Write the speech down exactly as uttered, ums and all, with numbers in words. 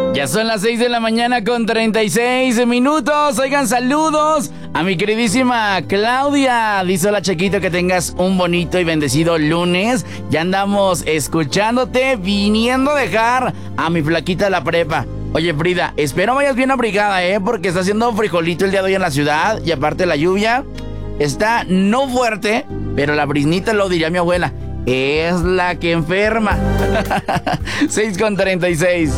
Ya son las seis de la mañana con treinta y seis minutos. Oigan, saludos a mi queridísima Claudia. Dice: hola, Chequito, que tengas un bonito y bendecido lunes. Ya andamos escuchándote, viniendo a dejar a mi flaquita de la prepa. Oye, Frida, espero vayas bien abrigada, ¿eh? Porque está haciendo frijolito el día de hoy en la ciudad. Y aparte la lluvia está no fuerte, pero la brisnita, lo diría mi abuela, es la que enferma. seis con treinta y seis.